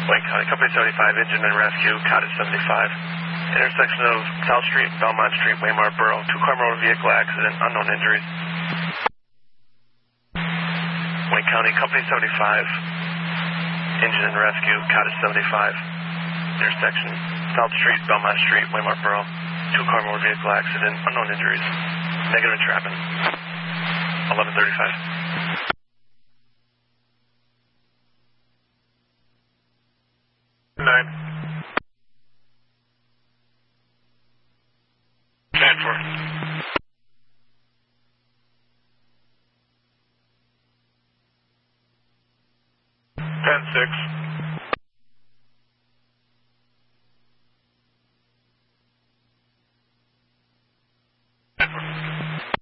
Wayne County, Company 75, engine and rescue, Cottage 75. Intersection of South Street, Belmont Street, Waymart Borough. Two-car motor vehicle accident, unknown injuries. Wayne County, Company 75, engine and rescue, Cottage 75. Intersection South Street, Belmont Street, Waymart Borough. Two-car motor vehicle accident, unknown injuries. Negative entrapment. 11:35. 9. Transfer. 10-6.